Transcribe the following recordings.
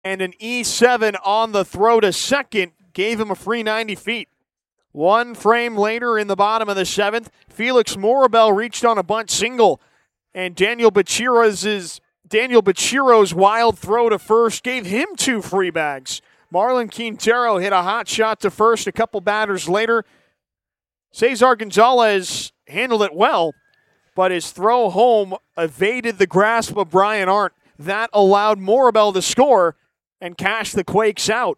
and an E7 on the throw to second gave him a free 90 feet. One frame later in the bottom of the seventh, Felix Morabel reached on a bunt single, and Daniel Bachiro's wild throw to first gave him 2 free bags. Marlon Quintero hit a hot shot to first a couple batters later. Cesar Gonzalez handled it well, but his throw home evaded the grasp of Brian Arndt. That allowed Morabel to score and cash the Quakes out.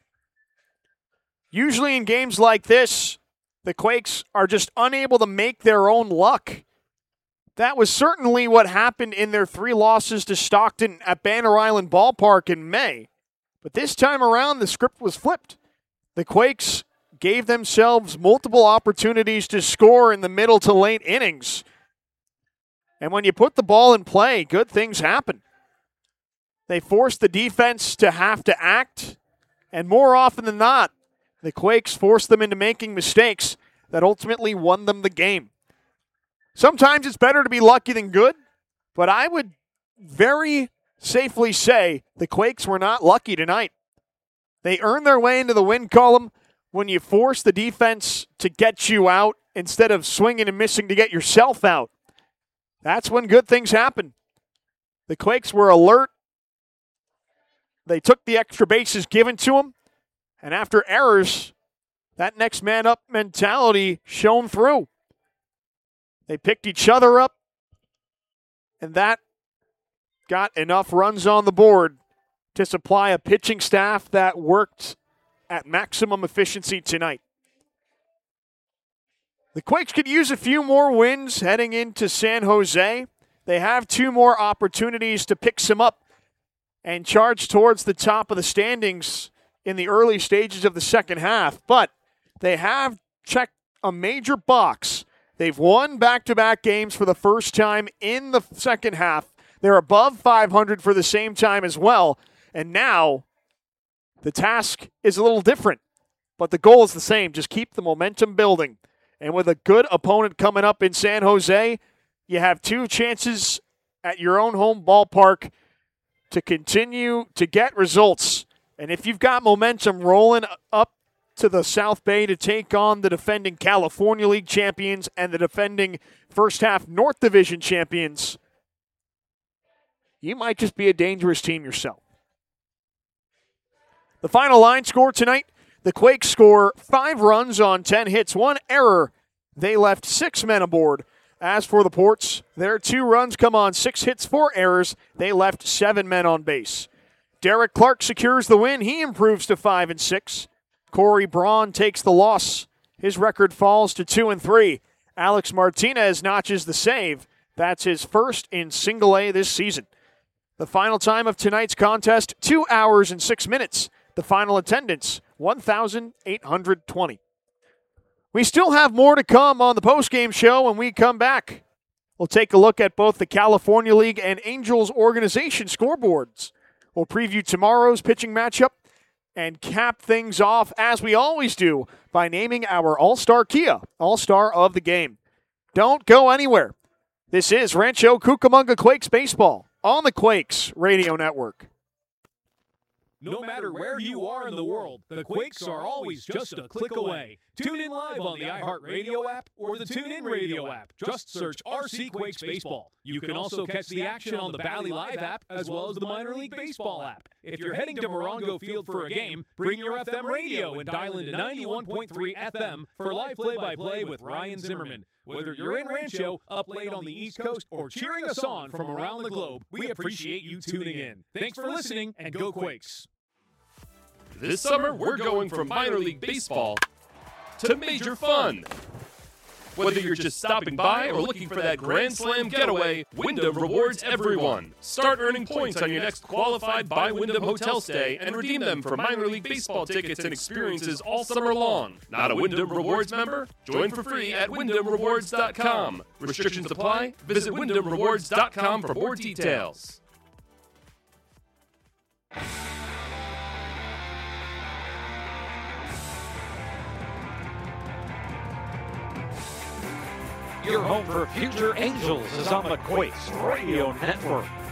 Usually in games like this, the Quakes are just unable to make their own luck. That was certainly what happened in their 3 losses to Stockton at Banner Island Ballpark in May. But this time around, the script was flipped. The Quakes gave themselves multiple opportunities to score in the middle to late innings. And when you put the ball in play, good things happen. They forced the defense to have to act, and more often than not, the Quakes forced them into making mistakes that ultimately won them the game. Sometimes it's better to be lucky than good, but I would very safely say the Quakes were not lucky tonight. They earned their way into the win column when you force the defense to get you out instead of swinging and missing to get yourself out. That's when good things happen. The Quakes were alert. They took the extra bases given to them, and after errors, that next man up mentality shone through. They picked each other up, and that got enough runs on the board to supply a pitching staff that worked at maximum efficiency tonight. The Quakes could use a few more wins heading into San Jose. They have 2 more opportunities to pick some up and charge towards the top of the standings in the early stages of the second half. But they have checked a major box. They've won back-to-back games for the first time in the second half. They're above 500 for the same time as well. And now the task is a little different, but the goal is the same. Just keep the momentum building. And with a good opponent coming up in San Jose, you have 2 chances at your own home ballpark to continue to get results. And if you've got momentum rolling up to the South Bay to take on the defending California League champions and the defending first half North Division champions, you might just be a dangerous team yourself. The final line score tonight, the Quakes score 5 runs on 10 hits, 1 error. They left 6 men aboard. As for the Ports, their 2 runs come on 6 hits, 4 errors. They left 7 men on base. Derek Clark secures the win. He improves to 5-6. Corey Braun takes the loss. His record falls to 2-3. Alex Martinez notches the save. That's his first in Single A this season. The final time of tonight's contest, 2 hours and 6 minutes. The final attendance, 1,820. We still have more to come on the postgame show when we come back. We'll take a look at both the California League and Angels organization scoreboards. We'll preview tomorrow's pitching matchup and cap things off, as we always do, by naming our All-Star Kia All-Star of the Game. Don't go anywhere. This is Rancho Cucamonga Quakes Baseball on the Quakes Radio Network. No matter where you are in the world, the Quakes are always just a click away. Tune in live on the iHeartRadio app or the TuneIn Radio app. Just search RC Quakes Baseball. You can also catch the action on the Valley Live app as well as the Minor League Baseball app. If you're heading to Morongo Field for a game, bring your FM radio and dial into 91.3 FM for live play-by-play with Ryan Zimmerman. Whether you're in Rancho, up late on the East Coast, or cheering us on from around the globe, we appreciate you tuning in. Thanks for listening, and go Quakes! This summer, we're going from minor league baseball to major fun. Whether you're just stopping by or looking for that Grand Slam getaway, Wyndham rewards everyone. Start earning points on your next qualified by Wyndham hotel stay and redeem them for minor league baseball tickets and experiences all summer long. Not a Wyndham Rewards member? Join for free at WyndhamRewards.com. Restrictions apply. Visit WyndhamRewards.com for more details. Your home for future Angels is on the Quakes Radio Network.